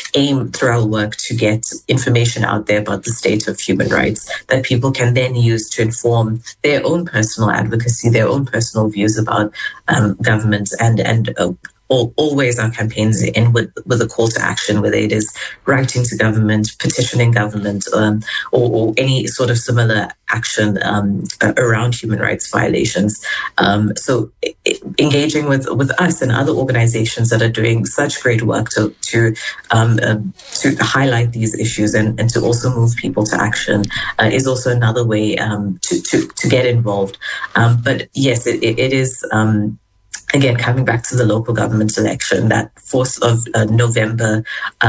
aim through our work to get information out there about the state of human rights that people can then use to inform their own personal advocacy, their own personal views about government, and always our campaigns end with a call to action, whether it is writing to government, petitioning government, or any sort of similar action around human rights violations. So engaging with us and other organizations that are doing such great work to highlight these issues and to also move people to action is also another way to get involved. But yes, it is. Again, coming back to the local government election, that 4th of November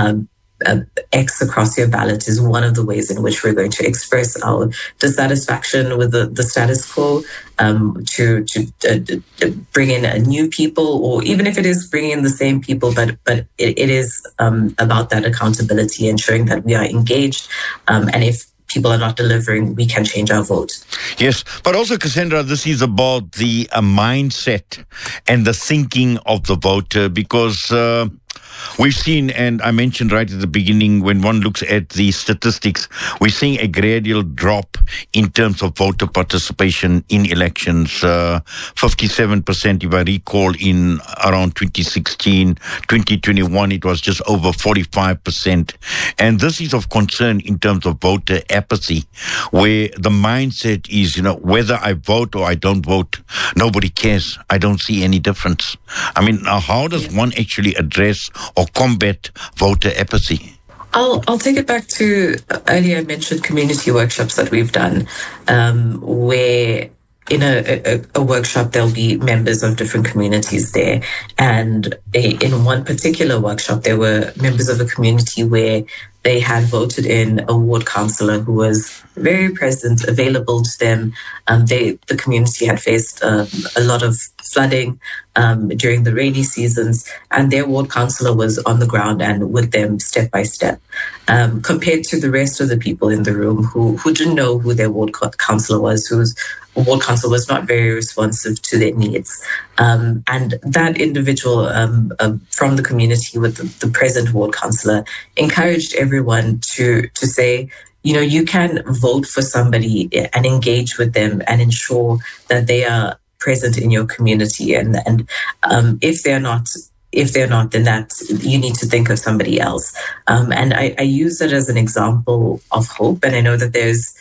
X across your ballot is one of the ways in which we're going to express our dissatisfaction with the status quo, to bring in new people, or even if it is bringing in the same people, but it is about that accountability, ensuring that we are engaged, and if people are not delivering, we can change our vote. Yes, but also, Cassandra, this is about the mindset and the thinking of the voter, because we've seen, and I mentioned right at the beginning, when one looks at the statistics, we're seeing a gradual drop in terms of voter participation in elections. 57%, if I recall, in around 2016, 2021, it was just over 45%. And this is of concern in terms of voter apathy, where the mindset is, whether I vote or I don't vote, nobody cares. I don't see any difference. I mean, how does one actually address or combat voter apathy? I'll take it back to earlier I mentioned community workshops that we've done, where in a workshop there'll be members of different communities there, and in one particular workshop there were members of a community where they had voted in a ward councillor who was very present, available to them. The community had faced a lot of flooding during the rainy seasons, and their ward councillor was on the ground and with them step by step, compared to the rest of the people in the room who didn't know who their ward councillor was, whose ward council was not very responsive to their needs. And that individual from the community with the present ward councillor encouraged everyone to say, you can vote for somebody and engage with them and ensure that they are present in your community. And if they're not, then that you need to think of somebody else. And I use that as an example of hope. And I know that there's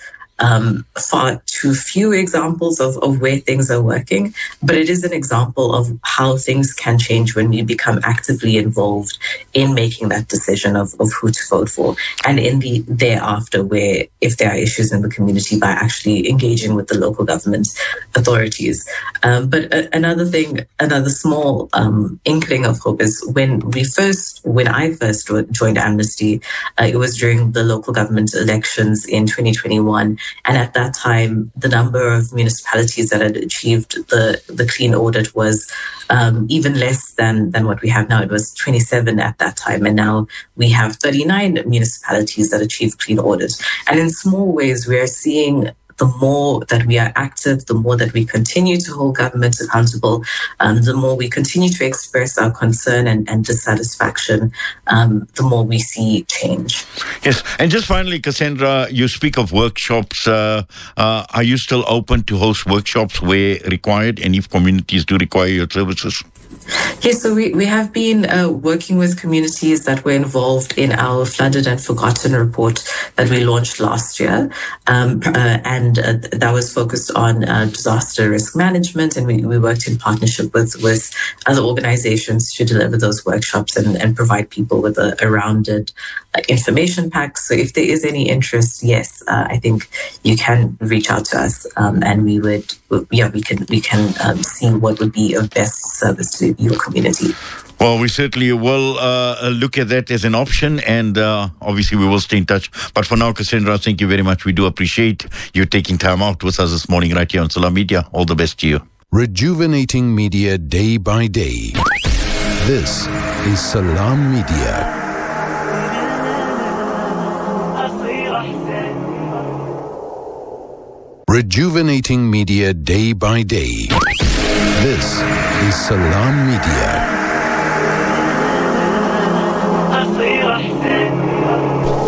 far too few examples of where things are working, but it is an example of how things can change when we become actively involved in making that decision of who to vote for, and in the thereafter, where if there are issues in the community, by actually engaging with the local government authorities. But another small inkling of hope is when I first joined Amnesty, it was during the local government elections in 2021. And at that time, the number of municipalities that had achieved the clean audit was even less than what we have now. It was 27 at that time. And now we have 39 municipalities that achieve clean audit. And in small ways, we are seeing the more that we are active, the more that we continue to hold government accountable, the more we continue to express our concern and dissatisfaction, the more we see change. Yes, and just finally, Cassandra, you speak of workshops. Are you still open to host workshops where required, and if communities do require your services? Yes, so we have been working with communities that were involved in our Flooded and Forgotten report that we launched last year. And that was focused on disaster risk management. And we worked in partnership with other organizations to deliver those workshops and provide people with a rounded information pack. So if there is any interest, yes, I think you can reach out to us, and we can see what would be of best service to your community. Well, we certainly will look at that as an option, and obviously we will stay in touch. But for now, Cassandra, thank you very much. We do appreciate you taking time out with us this morning right here on Salam Media. All the best to you. Rejuvenating media day by day. This is Salam Media. Rejuvenating media day by day. This is Salam Media.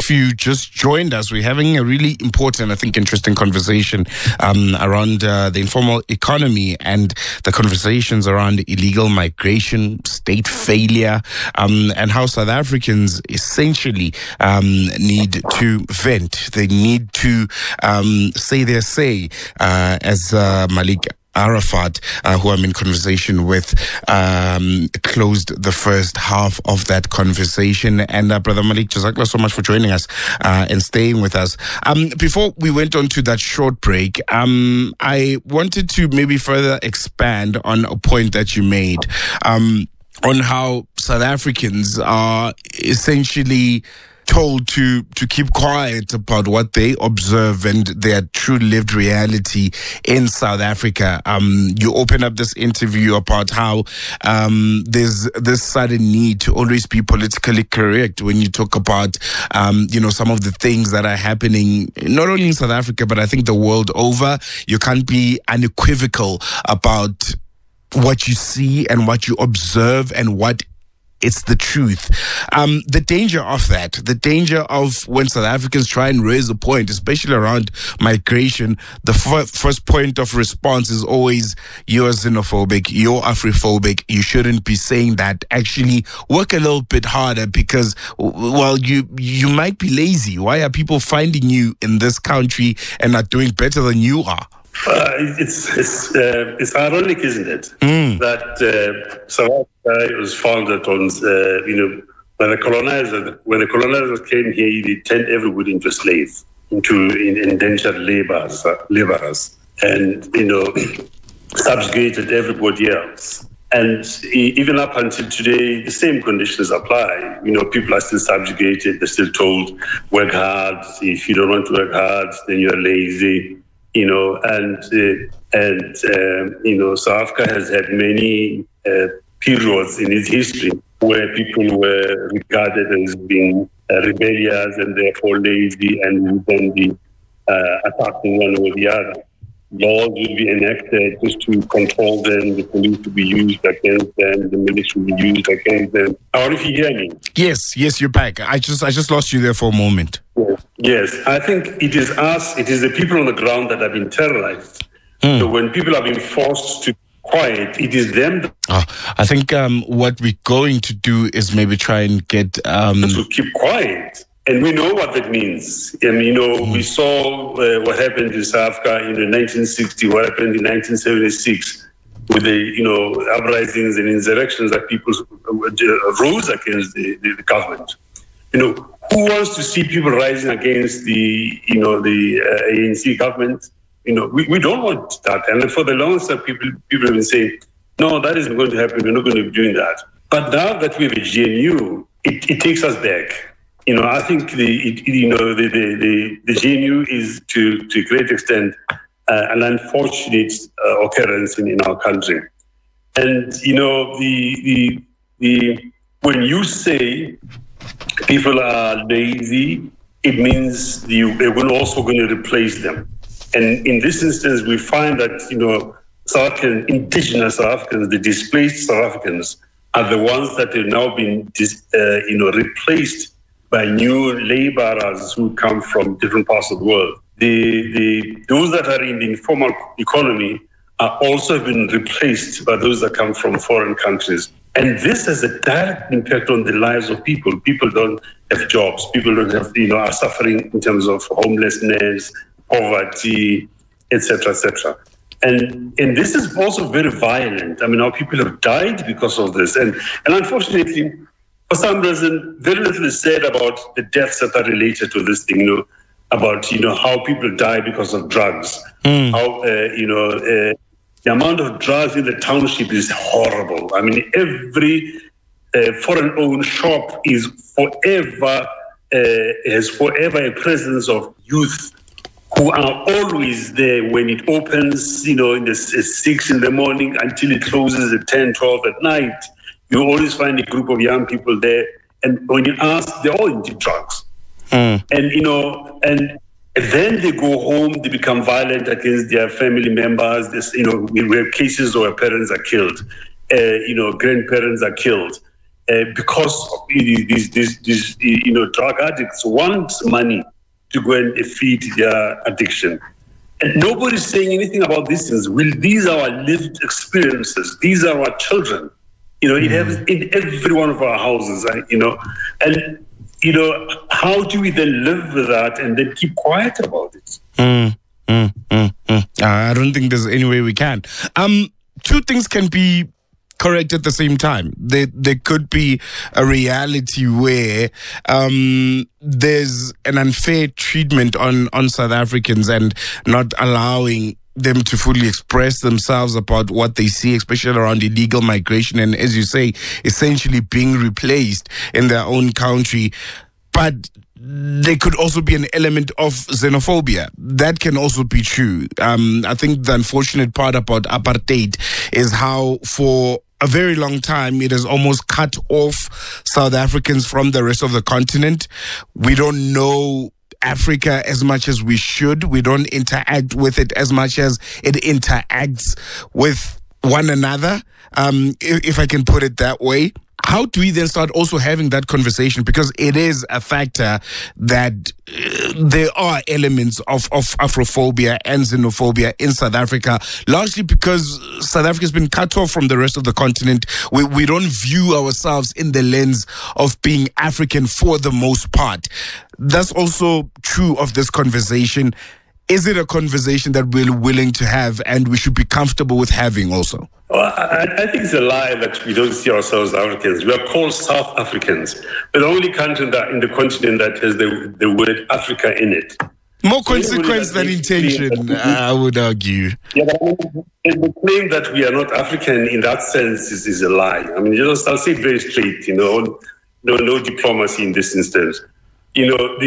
If you just joined us, we're having a really important, I think, interesting conversation around the informal economy and the conversations around illegal migration, state failure, and how South Africans essentially need to vent. They need to say their say, as Malik Arafat, who I'm in conversation with, closed the first half of that conversation. And Brother Malik, Jazakallah so much for joining us and staying with us. Before we went on to that short break, I wanted to maybe further expand on a point that you made on how South Africans are essentially told to keep quiet about what they observe and their true lived reality in South Africa. You open up this interview about how there's this sudden need to always be politically correct when you talk about some of the things that are happening not only in South Africa but I think the world over. You can't be unequivocal about what you see and what you observe and what it's the truth. The danger of that, the danger of when South Africans try and raise a point, especially around migration, the first point of response is always, you're xenophobic, you're Afrophobic, you shouldn't be saying that. Actually, work a little bit harder because, well, you might be lazy. Why are people finding you in this country and not doing better than you are? It's ironic, isn't it, that South Africa was founded on, when the colonizers came here, they turned everybody into slaves, into indentured laborers, and subjugated everybody else. And even up until today, the same conditions apply. People are still subjugated. They're still told, work hard. If you don't want to work hard, then you're lazy. South Africa has had many periods in its history where people were regarded as being rebellious and therefore lazy and would then be attacking one or the other. Laws would be enacted just to control them, the police would be used against them, the military would be used against them. I wonder if you hear me. Yes, you're back. I just lost you there for a moment. Yes, I think it is us, it is the people on the ground that have been terrorized. So when people are being forced to quiet, it is them. I think what we're going to do is maybe try and get to keep quiet. And we know what that means. And, we saw what happened in South Africa in 1960, what happened in 1976 with the, uprisings and insurrections that people rose against the government. Who wants to see people rising against the ANC government? We don't want that. And for the longest time, people have been saying, no, that isn't going to happen. We're not going to be doing that. But now that we have a GNU, it takes us back. I think the GNU is to a great extent an unfortunate occurrence in our country. And when you say people are lazy, it means we're also going to replace them. And in this instance, we find that South African, indigenous South Africans, the displaced South Africans, are the ones that have now been replaced by new laborers who come from different parts of the world. Those that are in the informal economy are also been replaced by those that come from foreign countries. And this has a direct impact on the lives of people. People don't have jobs. People don't have, are suffering in terms of homelessness, poverty, etc., etc. And this is also very violent. I mean, our people have died because of this. And unfortunately, for some reason, very little is said about the deaths that are related to this thing, about, how people die because of drugs. How, the amount of drugs in the township is horrible. I mean, every foreign-owned shop is has forever a presence of youth who are always there when it opens, in the 6 in the morning until it closes at 10, 12 at night. You always find a group of young people there. And when you ask, they're all into drugs. And, and then they go home, they become violent against their family members. We have cases where parents are killed, grandparents are killed. because these drug addicts want money to go and feed their addiction. And nobody's saying anything about these things. These are our lived experiences. These are our children. It happens in every one of our houses, and how do we then live with that and then keep quiet about it? I don't think there's any way we can. Two things can be correct at the same time. There could be a reality where there's an unfair treatment on South Africans and not allowing them to fully express themselves about what they see, especially around illegal migration and, as you say, essentially being replaced in their own country. But there could also be an element of xenophobia. That can also be true. I think the unfortunate part about apartheid is how for a very long time it has almost cut off South Africans from the rest of the continent. We don't know Africa as much as we should. We don't interact with it as much as it interacts with one another, if I can put it that way. How do we then start also having that conversation? Because it is a factor that there are elements of Afrophobia and xenophobia in South Africa, largely because South Africa has been cut off from the rest of the continent. We don't view ourselves in the lens of being African for the most part. That's also true of this conversation. Is it a conversation that we're willing to have and we should be comfortable with having also? Well, I think it's a lie that we don't see ourselves as Africans. We are called South Africans. We're the only country in the continent that has the word Africa in it. More consequence than intention, I would argue. Yeah, but the claim that we are not African in that sense is a lie. I mean, I'll say it very straight, no diplomacy in this instance. We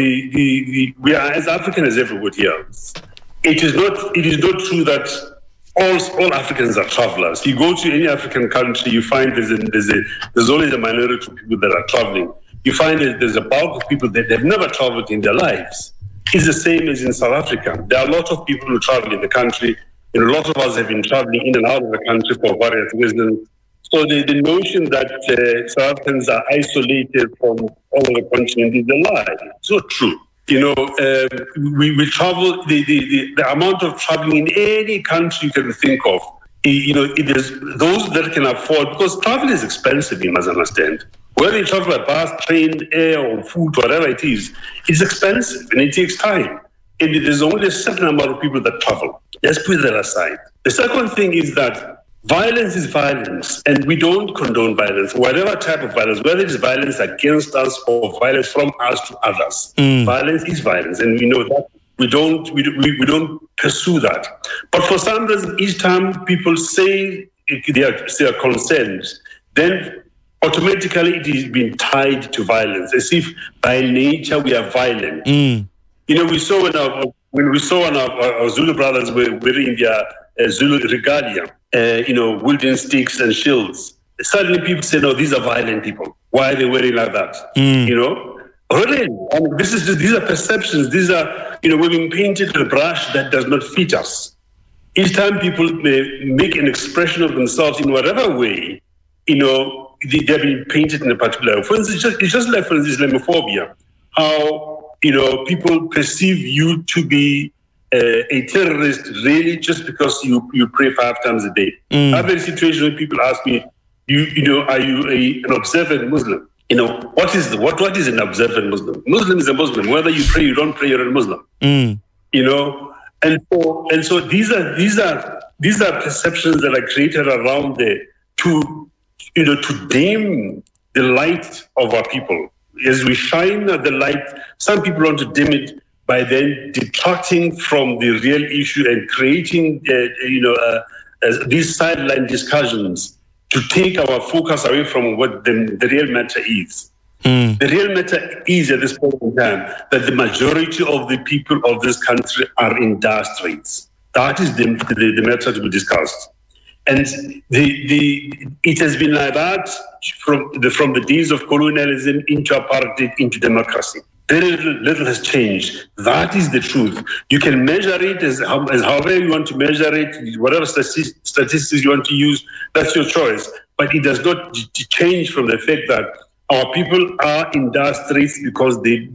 are as African as everybody else. It is not true that all Africans are travelers. You go to any African country, you find there's always a minority of people that are traveling. You find that there's a bulk of people that have never traveled in their lives. It's the same as in South Africa. There are a lot of people who travel in the country, and a lot of us have been traveling in and out of the country for various reasons. So the notion that South Africans are isolated from all of the continent is a lie. It's not true. We travel, the amount of traveling in any country you can think of, it is those that can afford, because travel is expensive, you must understand. Whether you travel by bus, train, air, or food, whatever it is, it's expensive and it takes time. And there's only a certain amount of people that travel. Let's put that aside. The second thing is that violence is violence, and we don't condone violence, whatever type of violence, whether it's violence against us or violence from us to others. Violence is violence, and we know that. We don't pursue that. But for some reason, each time people say they are concerned, then automatically it is being tied to violence, as if by nature we are violent. We saw when we saw our Zulu brothers were wearing their Zulu regalia, wooden sticks and shields. Suddenly people say, no, these are violent people. Why are they wearing like that? Really? These are perceptions. These are, we've been painted with a brush that does not fit us. Each time people make an expression of themselves in whatever way, they're being painted in a particular way. For instance, it's just like, for instance, Islamophobia. How, people perceive you to be a terrorist really just because you pray 5 times a day. I've had a situation where people ask me, are you an observant Muslim? What is an observant Muslim? Muslim is a Muslim. Whether you pray, you don't pray, you're a Muslim. And so these are perceptions that are created around there to dim the light of our people. As we shine the light, some people want to dim it by then detracting from the real issue and creating, these sideline discussions to take our focus away from what the real matter is. The real matter is, at this point in time, that the majority of the people of this country are in dire straits. That is the matter to be discussed. And it has been like that from the days of colonialism into apartheid, into democracy. Very little has changed. That is the truth. You can measure it as however you want to measure it, whatever statistics you want to use, that's your choice. but it does not change from the fact that our people are in dire straits because they